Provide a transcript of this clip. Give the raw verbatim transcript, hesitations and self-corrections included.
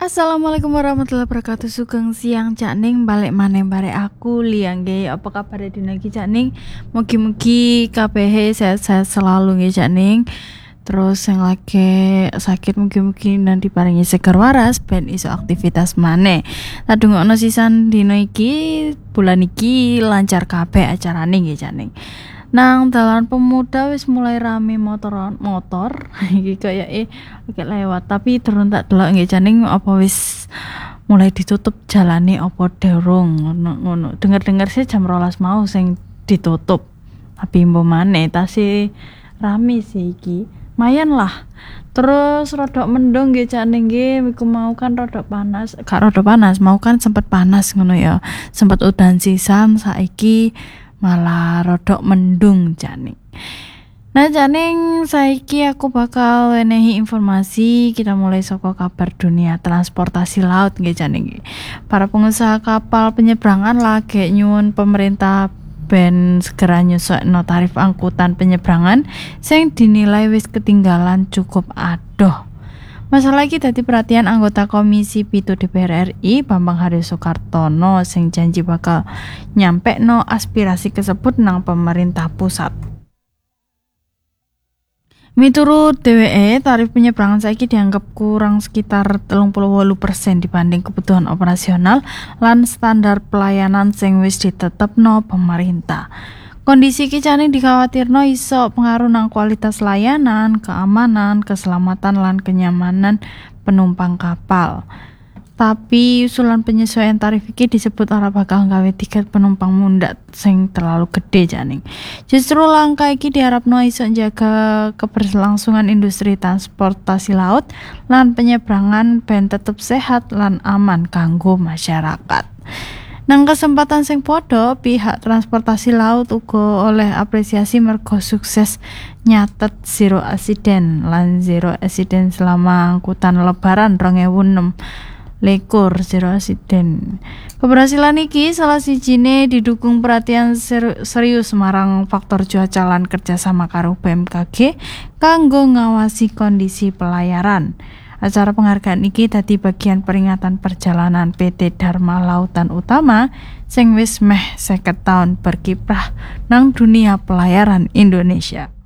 Assalamualaikum warahmatullahi wabarakatuh. Sugeng siang Cak Ning, balik maneh bare aku Liang nggih. Apa kabar dina iki Cak Ning? Mugi-mugi kabeh sehat-sehat selalu nggih Cak Ning. Terus yang lagi sakit mugi-mugi nanti paringi seger waras ben iso aktivitas maneh. Tadungokno sisan dina iki, bulan iki lancar kabeh acarane nggih Cak Ning. Nang dalan pemuda wis mulai rame motor motor iki kayake oke lewat, tapi durung tak delok nggih Janing apa wis mulai ditutup jalane apa derong ngono ngono. Dengar-dengar sih jam rolas mau sing ditutup. Tapi mbok maneh tasih rame sih iki. Mayan lah. Terus rodok mendung nggih Janing nggih, iku mau kan rodok panas, gak rodok panas, mau kan sempet panas ngono ya. Sempet udan sisan, saiki malah rodok mendung Janing. Nah Janing, saiki aku bakal wenehi informasi kita mulai saka kabar dunia transportasi laut nggih Janing. Para pengusaha kapal penyeberangan lagi nyuwun pemerintah ben segera nyusukno tarif angkutan penyeberangan sing dinilai wis ketinggalan cukup adoh. Masalah iki dadi perhatian anggota Komisi pitu D P R R I Bambang Haryo Soekartono sing janji bakal nyampekno aspirasi tersebut nang pemerintah pusat. Miturut dheweke, tarif penyeberangan saiki dianggap kurang sekitar telung puluh wolu persen dibanding kebutuhan operasional lan standar pelayanan sing wis ditetepno pemerintah. Kondisi iki Janing dikhawatirno iso pengaruh nang kualitas layanan, keamanan, keselamatan lan kenyamanan penumpang kapal. Tapi usulan penyesuaian tarif iki disebut ora bakal gawe tiket penumpang mundhak sing terlalu gede Janing. Justru langkah iki diharapno iso njaga keberlangsungan industri transportasi laut lan penyeberangan ben tetep sehat lan aman kanggo masyarakat. Nang kesempatan sing padha, pihak transportasi laut uga oleh apresiasi mergo sukses nyatet zero accident lan zero accident selama angkutan lebaran dua ribu enam likur zero accident. Keberhasilan iki salah sijine didukung perhatian ser- serius marang faktor cuaca lan kerjasama karo B M K G kanggo ngawasi kondisi pelayaran. Acara penghargaan iki dadi bagian peringatan perjalanan P T Dharma Lautan Utama sing wis meh seket taun berkiprah nang dunia pelayaran Indonesia.